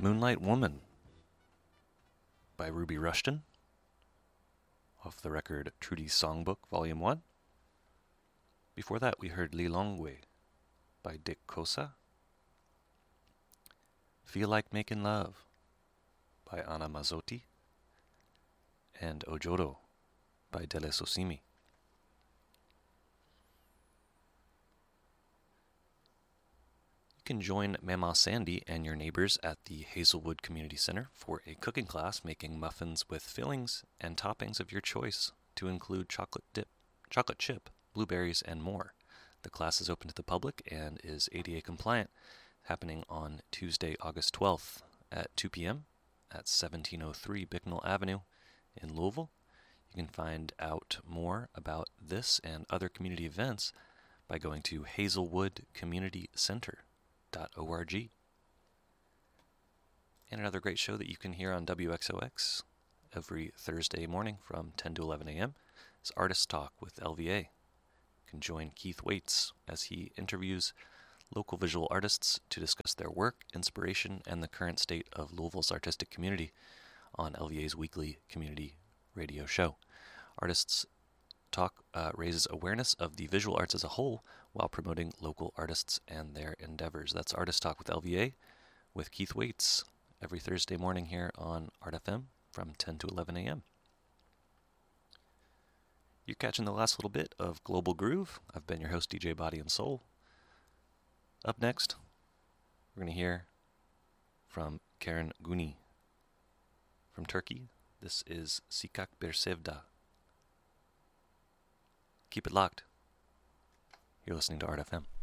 Moonlight Woman by Ruby Rushton, off the record Trudy's Songbook, Volume 1. Before that, we heard Lilongwe by Dick Kosa. Feel Like Making Love by Anna Mazzotti. And Ojoro by Dele Sosimi. You can join Mama Sandy and your neighbors at the Hazelwood Community Center for a cooking class making muffins with fillings and toppings of your choice to include chocolate chip, blueberries, and more. The class is open to the public and is ADA compliant, happening on Tuesday, August 12th at 2 p.m. at 1703 Bicknell Avenue in Louisville. You can find out more about this and other community events by going to hazelwoodcommunitycenter.org. And another great show that you can hear on WXOX every Thursday morning from 10 to 11 a.m. is Artist Talk with LVA. You can join Keith Waits as he interviews local visual artists to discuss their work, inspiration, and the current state of Louisville's artistic community on LVA's weekly community radio show. Artists Talk raises awareness of the visual arts as a whole while promoting local artists and their endeavors. That's Artist Talk with LVA with Keith Waits every Thursday morning here on Art FM from 10 to 11 a.m. You're catching the last little bit of Global Groove. I've been your host, DJ Body and Soul. Up next, we're going to hear from Karen Guni from Turkey. This is Sikak Bir Sevda. Keep it locked. You're listening to Art FM.